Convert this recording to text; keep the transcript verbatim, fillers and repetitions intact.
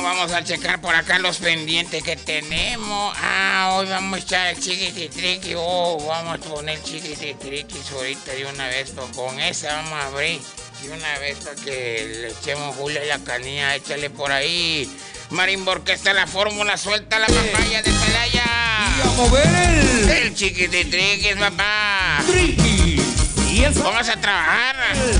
vamos a checar por acá los pendientes que tenemos. Ah, hoy vamos a echar el chiquititriqui. Oh, vamos a poner chiquititriquis ahorita de una vez. Pues con esa vamos a abrir de una vez para que le echemos Julio la canilla. Échale por ahí. Marimba Orquesta, la fórmula, suelta la papaya de Celaya. Y a mover el... El chiquititriquis, papá. Triqui. Y el... Vamos a trabajar.